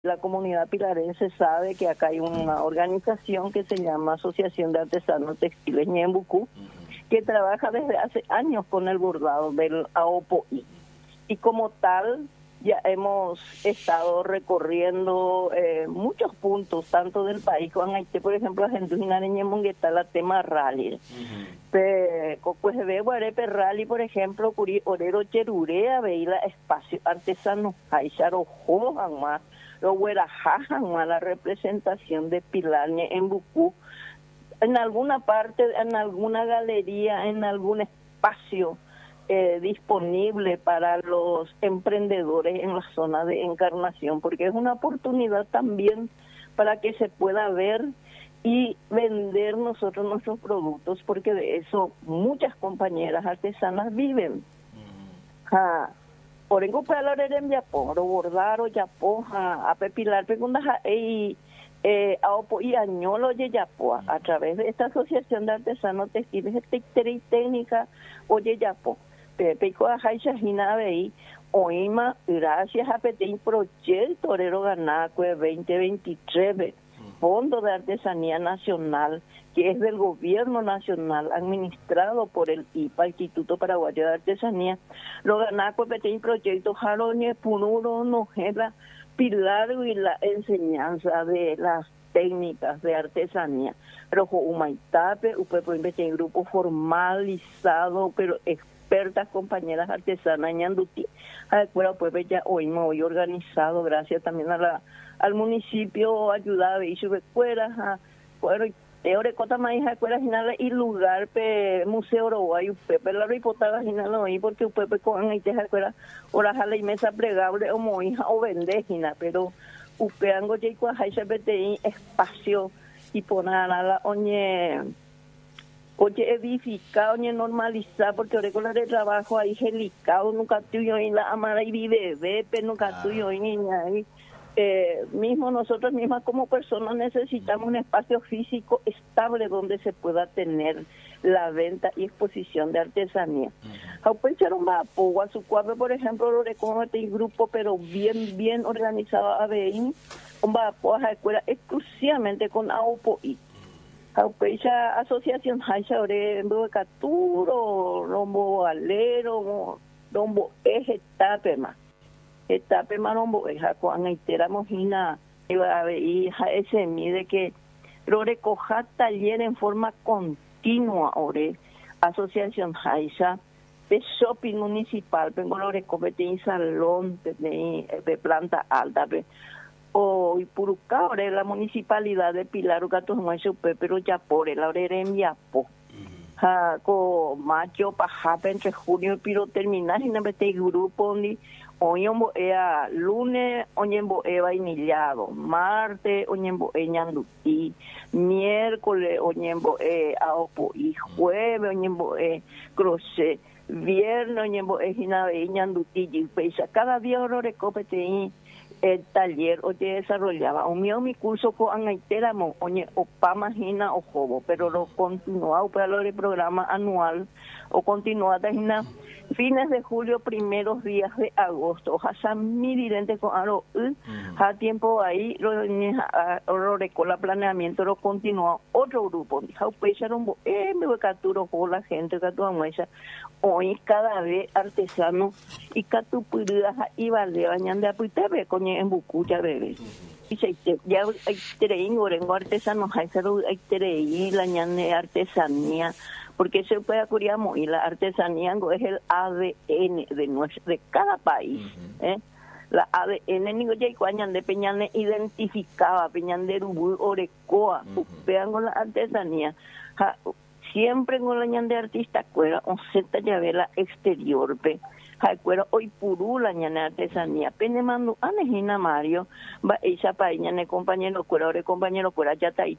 La comunidad pilarense sabe que acá hay una organización que se llama Asociación de Artesanos Textiles Ñembucú, que trabaja desde hace años con el bordado del AOPOI. Y como tal, ya hemos estado recorriendo muchos puntos, tanto del país como Haití, por ejemplo, Argentina, Ñemonguetá, la tema rally. Pues ve Guarepe Rally, por ejemplo, Curi Orero Cherurea, veía espacio artesano, Aisharo Johan, lo Huerajajan, la representación de Pilar en Bucú, en alguna parte, en alguna galería, en algún espacio disponible para los emprendedores en la zona de Encarnación, porque es una oportunidad también para que se pueda ver y vender nosotros nuestros productos, porque de eso muchas compañeras artesanas viven. Por ejemplo, para la Yapo, bordar o Yapo, a pepilar, y añolo de Yapo, a través de esta Asociación de Artesanos Textiles y Técnica, oye Yapo, Peco a Haisha Jina Bei, Oima, gracias a Petín Proyecto Torero Ganaco 2023, Fondo de Artesanía Nacional, que es del Gobierno Nacional, administrado por el IPA, Instituto Paraguayo de Artesanía. Lo Ganaco Petín Proyecto Jaroñe Punuro Nojera Pilar y la enseñanza de las técnicas de artesanía. Pero Humaitape, usted puede un grupo formalizado, pero expertas compañeras artesanas ñanduti. Bueno, pues ya hoy organizado, gracias también a al municipio ayudaba y sube escuelas, bueno, Orecota Maíz escuelas finales y lugar pe Museo Uruguay, Pepe la reportada final hoy porque Pepe con ahí te escuela orajala y mesa plegable o moija o vendejina, pero upeango ya con Haisha PTI espacio y poner a la oye edificado, oye normalizado, porque ahora de trabajo ahí helicado, nunca tuyo en la amara y vive, Pepe nunca tuyo en mismo nosotros mismas como personas necesitamos un espacio físico estable donde se pueda tener la venta y exposición de artesanía. Aupecharon va a su cuadro, por ejemplo, lo recoge este grupo, pero bien organizado a BEIN, va a escuela exclusivamente con AOPOI. Aupecha asociación Haisha Ore Caturo, Rombo Alero, Rombo Eje Tapema. Etape marombo eja con aitera mojina y ese mide que lo recoja taller en forma continua ore asociación Haisha de shopping municipal tengo lo recopete en salón de planta alta o Ipuruca ore la municipalidad de Pilar Gatos Mueso pero ya por el ore en Yapo con mayo paja entre junio pero terminar en este grupo ni Oñembo ea lunes, oñembo ea vainillado, martes, oñembo ea ñanduti, miércoles, oñembo ea aopo y jueves, oñembo ea crochet, viernes, oñembo ea jinabe ñanduti y peisa. Cada día oro recopete el taller, oye desarrollaba. Un mío mi curso con anaiteramo, oñe opa magina o jobo, pero lo continuaba para el programa anual o continuaba hina fines de julio, primeros días de agosto. Ojalá mi dirente con aro a tiempo ahí lo recola planeamiento lo continúa otro grupo. Me capturo con la gente que tu amuesa hoy cada vez artesano y catupuridas y vale bañan de apuitebe con en bucucha bebé. Y ya hay trein orengo artesano hay trein la ñane artesanía porque se puede acuriamo y la artesanía es el ADN de cada país. La ADN nigo ya iguañan de peñane identificaba peñan de Urubu Orecoa pegan con la artesanía siempre con la ñan de artista cuera o seta llavela exterior pe cuera hoy puru la ñan de artesanía pene mando anejina Mario va esa pañane compañero cuera ore compañero cuera ya está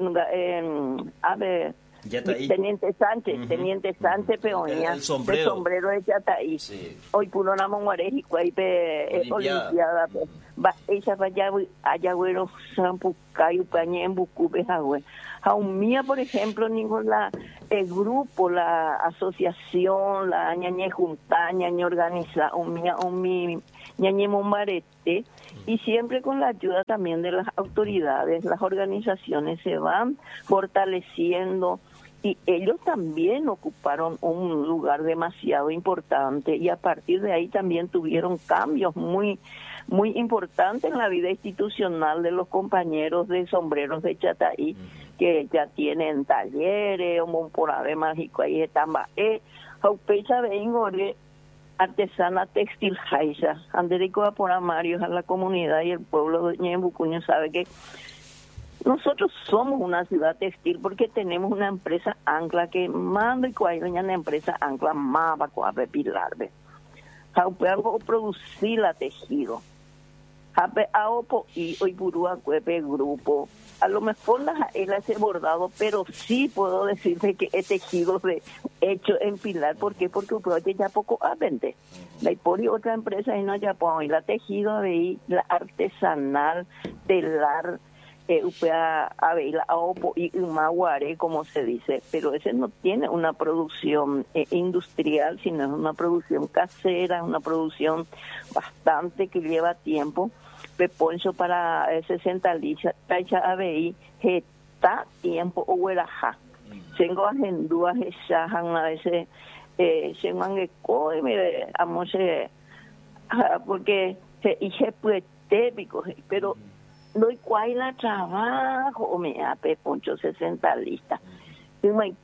a ver Teniente Sánchez Peoña, el sombrero de Yataí. Sí. Hoy puno na monguareji cuaipe olimpiada. Va ella vaya allá güero sampucayo pañe en bucupe jagüe. Jaumía, por ejemplo, ninguna el grupo, la asociación, la ñañe junta, ñañe organiza, mi ñañe mombarete y siempre con la ayuda también de las autoridades, las organizaciones se van fortaleciendo y ellos también ocuparon un lugar demasiado importante y a partir de ahí también tuvieron cambios muy importantes en la vida institucional de los compañeros de Sombreros de Chataí, que ya tienen talleres, por ave mágico ahí están, Jaupecha Beingore, artesana textil Jaiza, Anderico Aporamarios a la comunidad y el pueblo de Ñembucuño sabe que nosotros somos una ciudad textil porque tenemos una empresa ancla que manda y cuaña una empresa ancla más para pilarbe. Jaupe algo producir la tejido. Jape aopo y hoy burúa cuepe grupo. A lo mejor él hace bordado, pero sí puedo decirte que he tejido hecho en Pilar. ¿Por qué? Porque ya poco vende. La Ipori otra empresa y no ya puedo. Y la tejido de la artesanal, telar, upea la aopo y maguare, como se dice. Pero ese no tiene una producción industrial, sino es una producción casera, una producción bastante que lleva tiempo. Peponcho para 60 lichas, tacha ABI, está tiempo o hueraja. Tengo agendúas a veces, se manguecó y me amose, porque se hice pues tépico, pero no hay cuál la trabajo, o me da Peponcho 60 listas. Y me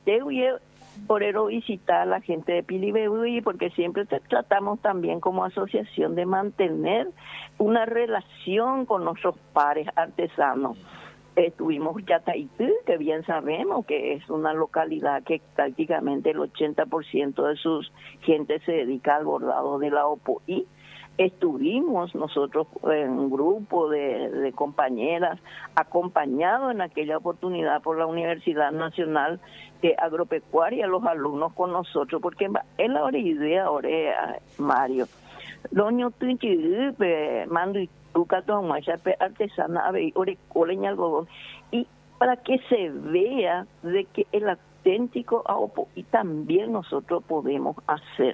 por eso visitar a la gente de Pilibebuy, porque siempre tratamos también como asociación de mantener una relación con nuestros pares artesanos. Estuvimos Yataitú, que bien sabemos que es una localidad que prácticamente el 80% de sus gente se dedica al bordado de la OPOI. Estuvimos nosotros en un grupo de compañeras acompañados en aquella oportunidad por la Universidad Nacional de Agropecuaria, los alumnos con nosotros, porque es la idea ahora, Mario. Loño tunchipe, mando y tucato machape artesana, ave, ore coleña algodón, y para que se vea de que el auténtico AOPO y también nosotros podemos hacer.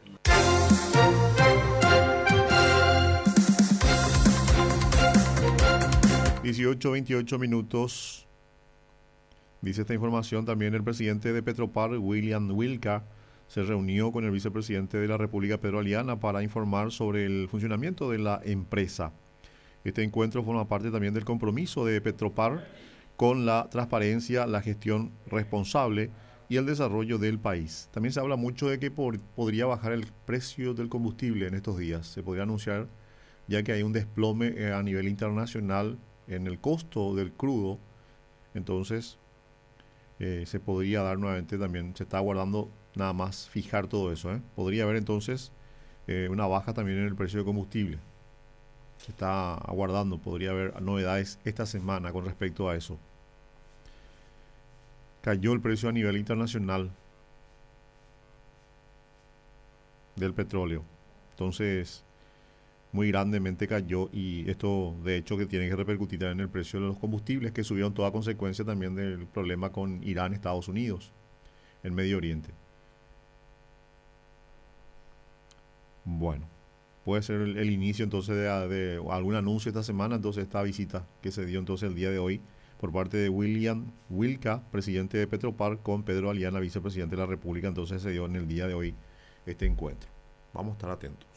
18:28 minutos. Dice esta información también el presidente de Petropar, William Wilka, se reunió con el vicepresidente de la República, Pedro Aliana, para informar sobre el funcionamiento de la empresa. Este encuentro forma parte también del compromiso de Petropar con la transparencia, la gestión responsable y el desarrollo del país. También se habla mucho de que podría bajar el precio del combustible en estos días. Se podría anunciar, ya que hay un desplome a nivel internacional en el costo del crudo. Entonces se podría dar nuevamente también, se está aguardando nada más fijar todo eso. Podría haber entonces una baja también en el precio de combustible. Se está aguardando, podría haber novedades esta semana con respecto a eso. Cayó el precio a nivel internacional del petróleo. Entonces, muy grandemente cayó, y esto de hecho que tiene que repercutir en el precio de los combustibles, que subieron toda consecuencia también del problema con Irán, Estados Unidos, en Medio Oriente. Bueno, puede ser el inicio entonces de algún anuncio esta semana, entonces esta visita que se dio entonces el día de hoy por parte de William Wilka, presidente de Petropar, con Pedro Aliana, vicepresidente de la República. Entonces se dio en el día de hoy este encuentro. Vamos a estar atentos.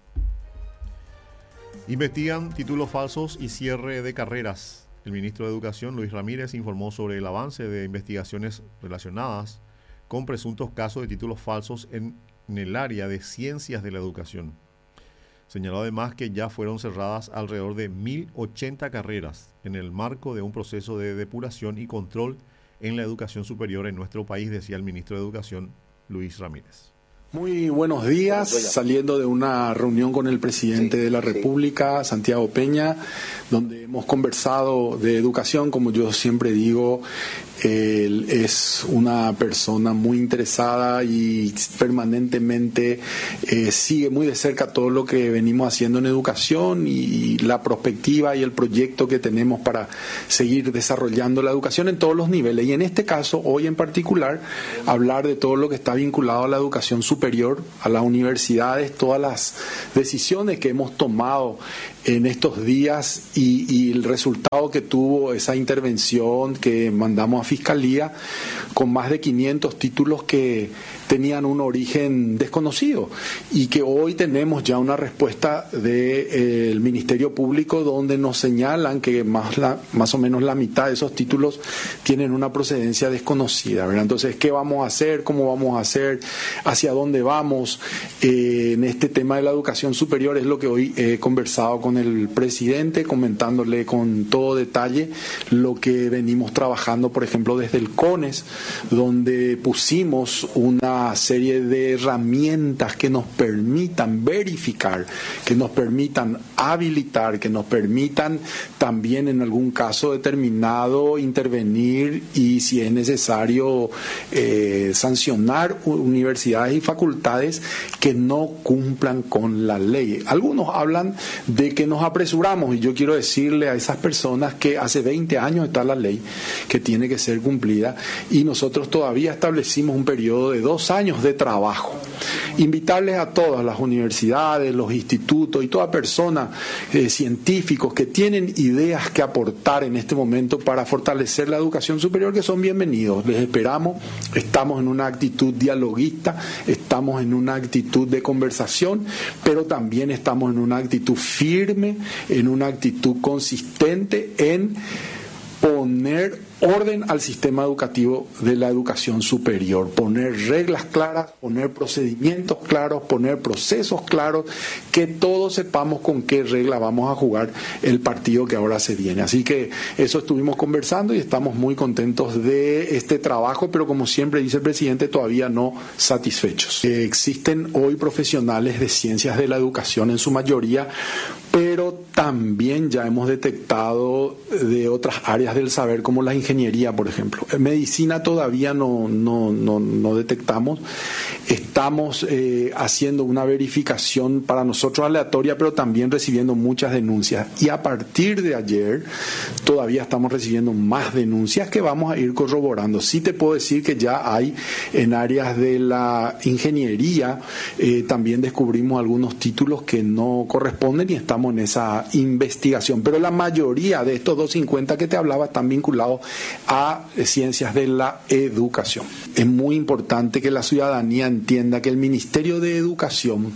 Investigan títulos falsos y cierre de carreras. El ministro de Educación, Luis Ramírez, informó sobre el avance de investigaciones relacionadas con presuntos casos de títulos falsos en el área de ciencias de la educación. Señaló además que ya fueron cerradas alrededor de 1.080 carreras en el marco de un proceso de depuración y control en la educación superior en nuestro país, decía el ministro de Educación, Luis Ramírez. Muy buenos días, saliendo de una reunión con el presidente de la República, Santiago Peña, donde hemos conversado de educación. Como yo siempre digo, Él es una persona muy interesada y permanentemente sigue muy de cerca todo lo que venimos haciendo en educación y la perspectiva y el proyecto que tenemos para seguir desarrollando la educación en todos los niveles. Y en este caso, hoy en particular, hablar de todo lo que está vinculado a la educación superior, a las universidades, todas las decisiones que hemos tomado en estos días y el resultado que tuvo esa intervención que mandamos a Fiscalía con más de 500 títulos que tenían un origen desconocido y que hoy tenemos ya una respuesta del Ministerio Público donde nos señalan que más o menos la mitad de esos títulos tienen una procedencia desconocida, ¿verdad? Entonces, ¿qué vamos a hacer? ¿Cómo vamos a hacer? ¿Hacia dónde vamos? En este tema de la educación superior es lo que hoy he conversado con el presidente, comentándole con todo detalle lo que venimos trabajando, por ejemplo, desde el CONES, donde pusimos una serie de herramientas que nos permitan verificar, que nos permitan habilitar, que nos permitan también en algún caso determinado intervenir y si es necesario sancionar universidades y facultades que no cumplan con la ley. Algunos hablan de que nos apresuramos y yo quiero decirle a esas personas que hace 20 años está la ley que tiene que ser cumplida y nosotros todavía establecimos un periodo de 2 años de trabajo. Invitarles a todas las universidades, los institutos y toda persona, científicos que tienen ideas que aportar en este momento para fortalecer la educación superior, que son bienvenidos. Les esperamos, estamos en una actitud dialoguista, estamos en una actitud de conversación, pero también estamos en una actitud firme, en una actitud consistente en poner orden al sistema educativo de la educación superior, poner reglas claras, poner procedimientos claros, poner procesos claros, que todos sepamos con qué regla vamos a jugar el partido que ahora se viene. Así que eso estuvimos conversando y estamos muy contentos de este trabajo, pero como siempre dice el presidente, todavía no satisfechos. Existen hoy profesionales de ciencias de la educación en su mayoría, pero también ya hemos detectado de otras áreas del saber como la ingeniería, por ejemplo. En medicina todavía no detectamos. Estamos haciendo una verificación para nosotros aleatoria, pero también recibiendo muchas denuncias. Y a partir de ayer todavía estamos recibiendo más denuncias que vamos a ir corroborando. Sí te puedo decir que ya hay en áreas de la ingeniería, también descubrimos algunos títulos que no corresponden y estamos en esa investigación, pero la mayoría de estos 250 que te hablaba están vinculados a ciencias de la educación. Es muy importante que la ciudadanía entienda que el Ministerio de Educación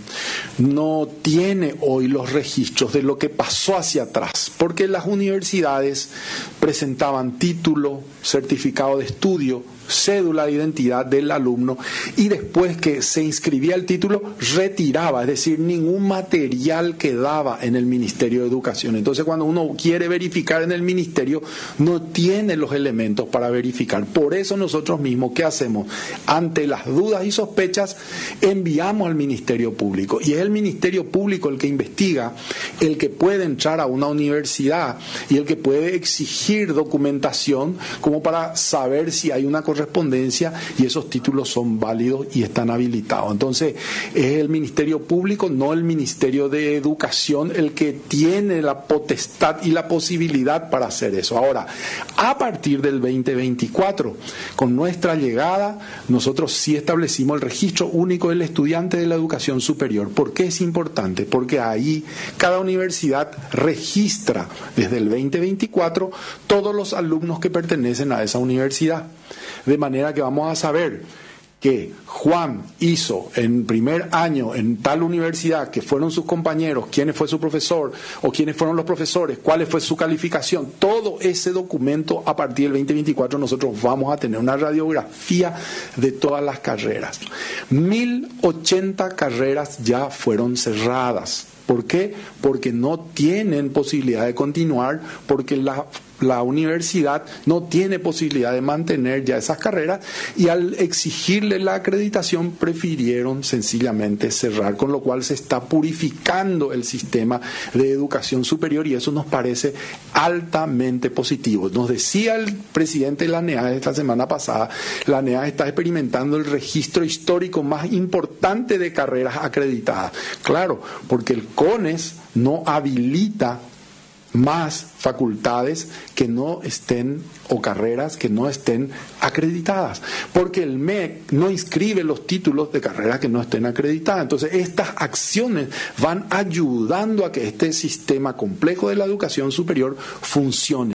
no tiene hoy los registros de lo que pasó hacia atrás, porque las universidades presentaban título, certificado de estudio, cédula de identidad del alumno y después que se inscribía el título retiraba, es decir, ningún material quedaba en el Ministerio de Educación. Entonces cuando uno quiere verificar en el ministerio no tiene los elementos para verificar. Por eso nosotros mismos, ¿qué hacemos? Ante las dudas y sospechas enviamos al Ministerio Público y es el Ministerio Público el que investiga, el que puede entrar a una universidad y el que puede exigir documentación como para saber si hay una correspondencia y esos títulos son válidos y están habilitados. Entonces es el Ministerio Público, no el Ministerio de Educación, el que tiene la potestad y la posibilidad para hacer eso. Ahora, a partir del 2024, con nuestra llegada, nosotros sí establecimos el registro único del estudiante de la educación superior. ¿Por qué es importante? Porque ahí cada universidad registra desde el 2024 todos los alumnos que pertenecen a esa universidad. De manera que vamos a saber que Juan hizo en primer año en tal universidad, que fueron sus compañeros, quién fue su profesor o quiénes fueron los profesores, cuál fue su calificación. Todo ese documento a partir del 2024 nosotros vamos a tener una radiografía de todas las carreras. 1080 carreras ya fueron cerradas. ¿Por qué? Porque no tienen posibilidad de continuar, porque la la universidad no tiene posibilidad de mantener ya esas carreras y al exigirle la acreditación prefirieron sencillamente cerrar, con lo cual se está purificando el sistema de educación superior y eso nos parece altamente positivo. Nos decía el presidente de la ANEAD esta semana pasada, la ANEAD está experimentando el registro histórico más importante de carreras acreditadas. Claro, porque el CONES no habilita más facultades que no estén o carreras que no estén acreditadas, porque el MEC no inscribe los títulos de carreras que no estén acreditadas. Entonces estas acciones van ayudando a que este sistema complejo de la educación superior funcione.